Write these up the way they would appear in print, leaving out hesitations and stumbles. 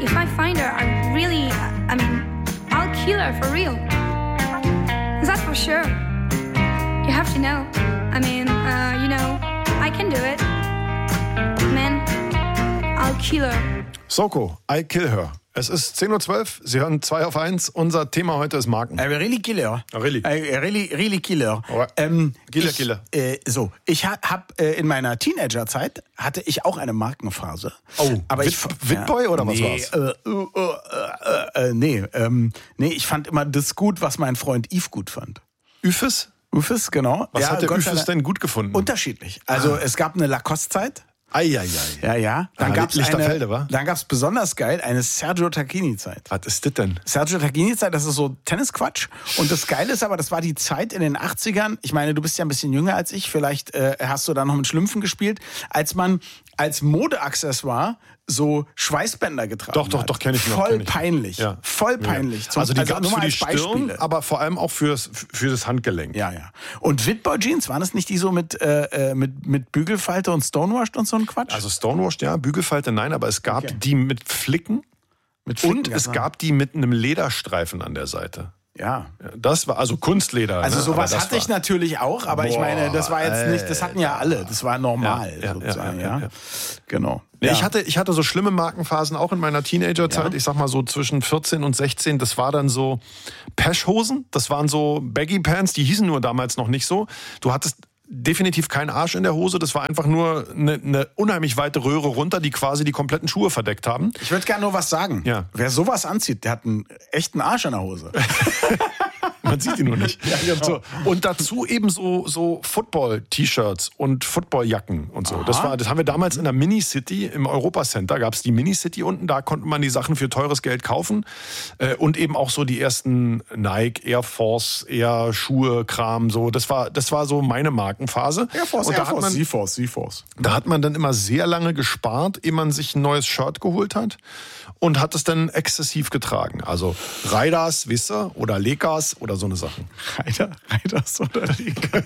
if I find her, I'll kill her for real. That's for sure. You have to know. I can do it. Man, I'll kill her. Soko, I kill her. Es ist 10.12 Uhr, Sie hören 2 auf 1. Unser Thema heute ist Marken. I really kill her. Really? I really kill her. Killer. Ich habe in meiner Teenagerzeit hatte ich auch eine Markenphase. Oh, aber Witboy oder was war's? Nee, ich fand immer das gut, was mein Freund Yves gut fand. Yves? Yves, genau. Was hat der Yves denn gut gefunden? Unterschiedlich. Also es gab eine Lacoste-Zeit. Ja. Dann gab es besonders geil eine Sergio Tacchini-Zeit. Was ist das denn? Sergio Tacchini-Zeit, das ist so Tennisquatsch. Und das Geile ist aber, das war die Zeit in den 80ern. Ich meine, du bist ja ein bisschen jünger als ich. Vielleicht hast du da noch mit Schlümpfen gespielt. Als man als Modeaccessoire so Schweißbänder getragen hat. Doch, kenne ich noch. Voll peinlich. Ja. Voll peinlich. Ja. Also die gab es für die Stirn, aber vor allem auch für das Handgelenk. Ja. Und Witboy Jeans, waren das nicht die so mit Bügelfalte und Stonewashed und so ein Quatsch? Also Stonewashed, ja, Bügelfalte nein, aber es gab die mit Flicken. Und es gab die mit einem Lederstreifen an der Seite. Ja. Das war also Kunstleder. Also sowas hatte ich natürlich auch, aber ich meine, das war jetzt nicht, das hatten ja alle, das war normal sozusagen, ja. Genau. Nee, ich hatte so schlimme Markenphasen auch in meiner Teenagerzeit, ich sag mal so zwischen 14 und 16, das war dann so Peschhosen, das waren so Baggy Pants, die hießen nur damals noch nicht so. Du hattest definitiv keinen Arsch in der Hose, das war einfach nur eine unheimlich weite Röhre runter, die quasi die kompletten Schuhe verdeckt haben. Ich würde gerne nur was sagen. Ja. Wer sowas anzieht, der hat einen echten Arsch in der Hose. Man sieht ihn nur nicht. Ja, genau. So. Und dazu eben so Football-T-Shirts und Footballjacken und so. Das haben wir damals in der Mini-City, im Europa-Center gab es die Mini-City unten, da konnte man die Sachen für teures Geld kaufen. Und eben auch so die ersten Nike, Air Force, Air Schuhe, Kram, so. Das war so meine Markenphase. Air Force, Z-Force. Da hat man dann immer sehr lange gespart, ehe man sich ein neues Shirt geholt hat. Und hat es dann exzessiv getragen. Also Raiders, Wisser oder Lakers oder so eine Sachen. Raiders oder Lakers.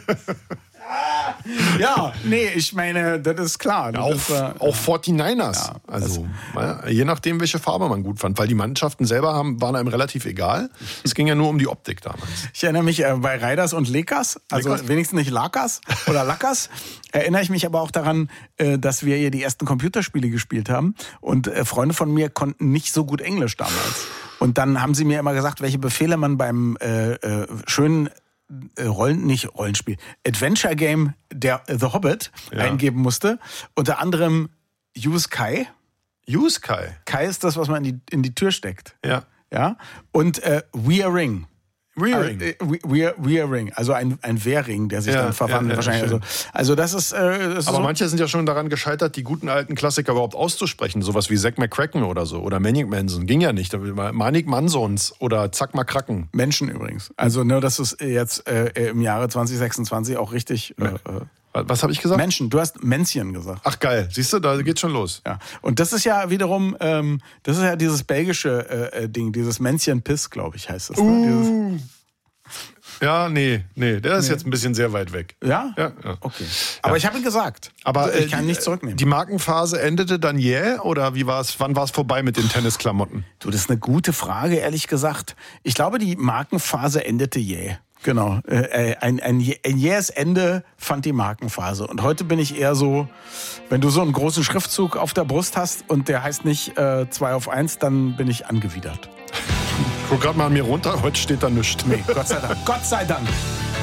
Ja, nee, ich meine, das ist klar. Ja, auch 49ers. Ja, also je nachdem, welche Farbe man gut fand. Weil die Mannschaften selber waren einem relativ egal. Es ging ja nur um die Optik damals. Ich erinnere mich bei Raiders und Lakers, also wenigstens nicht Lakers oder Lackers, erinnere ich mich aber auch daran, dass wir hier die ersten Computerspiele gespielt haben. Und Freunde von mir konnten nicht so gut Englisch damals. Und dann haben sie mir immer gesagt, welche Befehle man beim schönen Rollenspiel, Adventure Game der The Hobbit eingeben musste. Unter anderem Use Kai. Use Kai? Kai ist das, was man in die Tür steckt. Ja. Und We a Ring. We a Ring, also ein Wehrring, der sich dann verwandelt wahrscheinlich. Also das ist aber so. Manche sind ja schon daran gescheitert, die guten alten Klassiker überhaupt auszusprechen. Sowas wie Zack McCracken oder so. Oder Manic Manson. Ging ja nicht. Manik Mansons oder Zack McCracken. Menschen übrigens. Also das ist jetzt im Jahre 2026 auch richtig... Was habe ich gesagt? Menschen. Du hast Männchen gesagt. Ach geil, siehst du, da geht's schon los. Ja. Und das ist ja wiederum, das ist ja dieses belgische Ding, dieses Männchen-Piss, glaube ich, heißt das. Ne? Ja, nee, der ist jetzt ein bisschen sehr weit weg. Ja? Ja. Okay. Aber ich habe ihn gesagt. Aber ich kann ihn nicht zurücknehmen. Die Markenphase endete dann oder wie war's? Wann war es vorbei mit den Tennisklamotten? Du, das ist eine gute Frage, ehrlich gesagt. Ich glaube, die Markenphase endete Genau. Ein jähes Ende fand die Markenphase. Und heute bin ich eher so, wenn du so einen großen Schriftzug auf der Brust hast und der heißt nicht 2 auf 1, dann bin ich angewidert. Ich guck gerade mal an mir runter, heute steht da nichts. Nee, Gott sei Dank. Gott sei Dank.